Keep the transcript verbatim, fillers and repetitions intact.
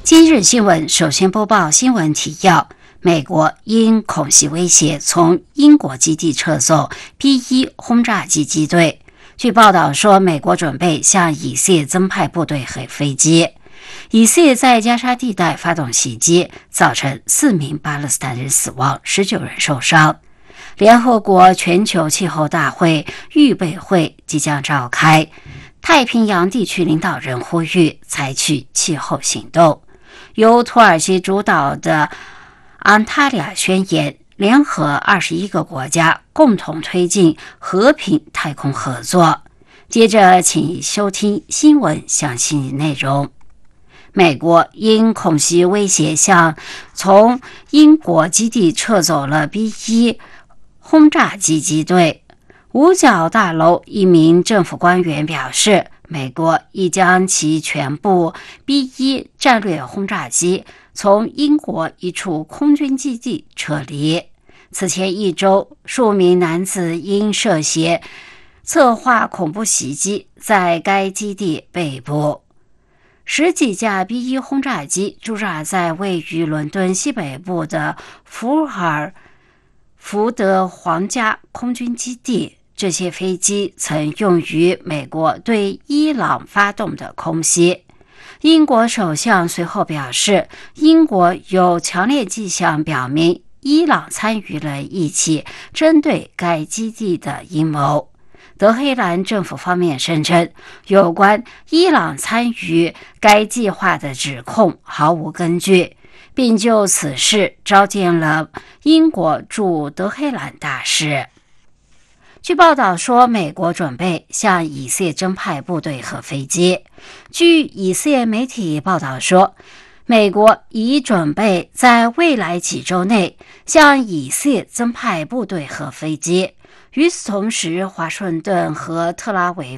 今日新闻首先播报新闻提要：美国因恐袭威胁，从英国基地撤走 B 一 轰炸机机队。据报道说，美国准备向以色列增派部队和飞机。以色列在加沙地带发动袭击，造成四名巴勒斯坦人死亡，十九人受伤。联合国全球气候大会预备会即将召开，太平洋地区领导人呼吁采取气候行动。由土耳其主导的安塔利亚宣言联合二十一个国家共同推进和平太空合作。接着请收听新闻详细内容。美国因恐袭威胁，向从英国基地撤走了 B 一 轰炸机机队。五角大楼一名政府官员表示，美国已将其全部 B 一 战略轰炸机从英国一处空军基地撤离。此前一周，数名男子因涉嫌策划恐怖袭击在该基地被捕。十几架 B 一 轰炸机驻扎在位于伦敦西北部的福尔福德皇家空军基地。这些飞机曾用于美国对伊朗发动的空袭。英国首相随后表示，英国有强烈迹象表明伊朗参与了一起针对该基地的阴谋。德黑兰政府方面声称，有关伊朗参与该计划的指控毫无根据，并就此事召见了英国驻德黑兰大使。据报道说，美国准备向以色列增派部队和飞机。据以色列媒体报道说，美国已准备在未来几周内向以色列增派部队和飞机。与此同时，华盛顿和特拉维